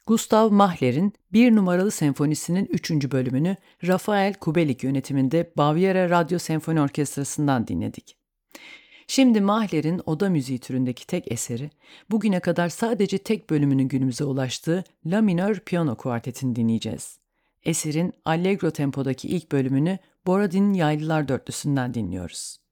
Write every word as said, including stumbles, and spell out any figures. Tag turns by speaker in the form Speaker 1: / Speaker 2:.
Speaker 1: Gustav Mahler'in bir numaralı senfonisinin üçüncü bölümünü Rafael Kubelik yönetiminde Bavyera Radyo Senfoni Orkestrası'ndan dinledik. Şimdi Mahler'in oda müziği türündeki tek eseri, bugüne kadar sadece tek bölümünün günümüze ulaştığı La Minör Piyano Kuartetini dinleyeceğiz. Eserin allegro tempodaki ilk bölümünü Borodin'in Yaylılar Dörtlüsü'nden dinliyoruz.